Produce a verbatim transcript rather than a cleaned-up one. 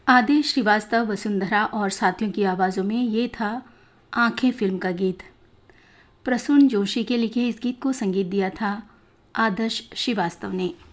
आदेश श्रीवास्तव, वसुंधरा और साथियों की आवाज़ों में ये था आंखें फिल्म का गीत। प्रसून जोशी के लिखे इस गीत को संगीत दिया था आदर्श श्रीवास्तव ने।